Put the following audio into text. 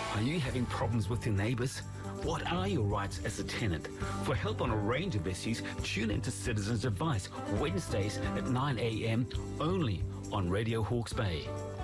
Are you having problems with your neighbours? What are your rights as a tenant? For help on a range of issues, tune into Citizens Advice, Wednesdays at 9 a.m. only on Radio Hawke's Bay.